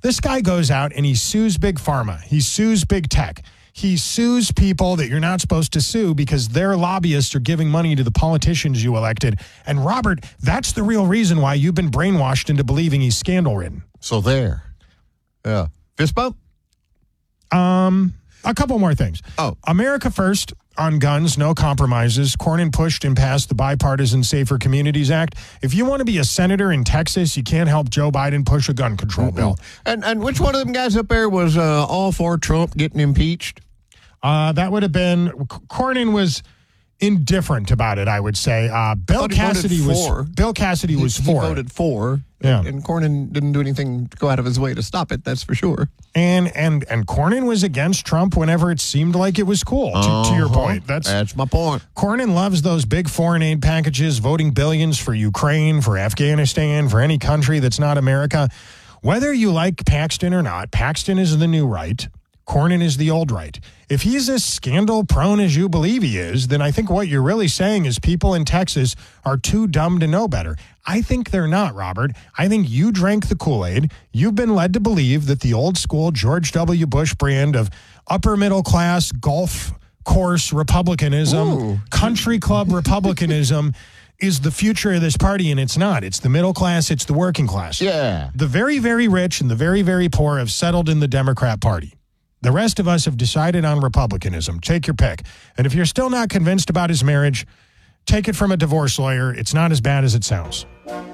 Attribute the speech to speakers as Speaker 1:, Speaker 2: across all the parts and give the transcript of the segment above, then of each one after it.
Speaker 1: This guy goes out and he sues Big Pharma. He sues Big Tech. He sues people that you're not supposed to sue because their lobbyists are giving money to the politicians you elected. And Robert, that's the real reason why you've been brainwashed into believing he's scandal-ridden.
Speaker 2: So there. Yeah. Fist bump?
Speaker 1: A couple more things.
Speaker 2: Oh.
Speaker 1: America First on guns, no compromises. Cornyn pushed and passed the Bipartisan Safer Communities Act. If you want to be a senator in Texas, you can't help Joe Biden push a gun control bill.
Speaker 2: And which one of them guys up there was all for Trump getting impeached?
Speaker 1: That would have been, Cornyn was indifferent about it, I would say. Bill Cassidy was for.
Speaker 2: He voted for.
Speaker 1: Yeah.
Speaker 2: And Cornyn didn't do anything to go out of his way to stop it, that's for sure.
Speaker 1: And Cornyn was against Trump whenever it seemed like it was cool, to your point.
Speaker 2: That's my point.
Speaker 1: Cornyn loves those big foreign aid packages, voting billions for Ukraine, for Afghanistan, for any country that's not America. Whether you like Paxton or not, Paxton is the new right. Cornyn is the old right. If he's as scandal-prone as you believe he is, then I think what you're really saying is people in Texas are too dumb to know better. I think they're not, Robert. I think you drank the Kool-Aid. You've been led to believe that the old-school George W. Bush brand of upper-middle-class golf course republicanism, country club republicanism is the future of this party, and it's not. It's the middle class. It's the working class.
Speaker 2: Yeah.
Speaker 1: The very, very rich and the very, very poor have settled in the Democrat Party. The rest of us have decided on republicanism. Take your pick. And if you're still not convinced about his marriage, take it from a divorce lawyer. It's not as bad as it sounds.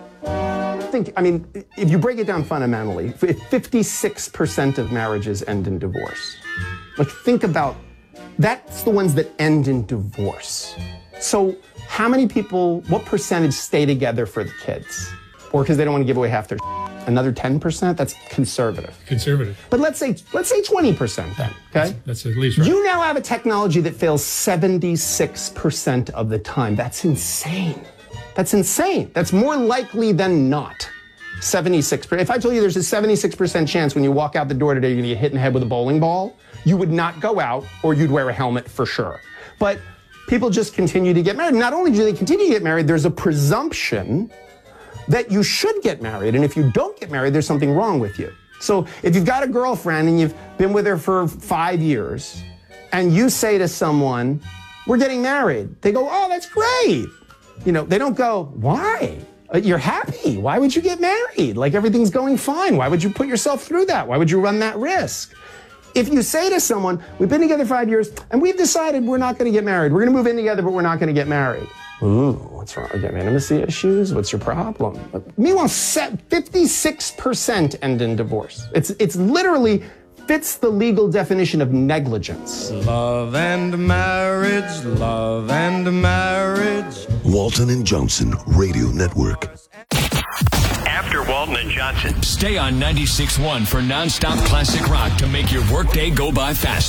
Speaker 3: If you break it down fundamentally, 56% of marriages end in divorce. Like, think about, that's the ones that end in divorce. So how many people, what percentage stay together for the kids? Or because they don't want to give away half their another 10%? That's conservative. But let's say 20% then, okay?
Speaker 4: That's at least right.
Speaker 3: You now have a technology that fails 76% of the time. That's insane. That's more likely than not. 76%. If I told you there's a 76% chance when you walk out the door today you're going to get hit in the head with a bowling ball, you would not go out, or you'd wear a helmet for sure. But people just continue to get married. Not only do they continue to get married, there's a presumption that you should get married. And if you don't get married, there's something wrong with you. So if you've got a girlfriend and you've been with her for 5 years, and you say to someone, we're getting married, they go, oh, that's great. They don't go, why? You're happy. Why would you get married? Like, everything's going fine. Why would you put yourself through that? Why would you run that risk? If you say to someone, we've been together 5 years, and we've decided we're not going to get married. We're going to move in together, but we're not going to get married. Ooh, what's wrong? You have intimacy issues? What's your problem? Meanwhile, 56% end in divorce. It's literally fits the legal definition of negligence.
Speaker 5: Love and marriage.
Speaker 6: Walton and Johnson Radio Network.
Speaker 7: After Walton and Johnson.
Speaker 8: Stay on 96.1 for nonstop classic rock to make your workday go by fast.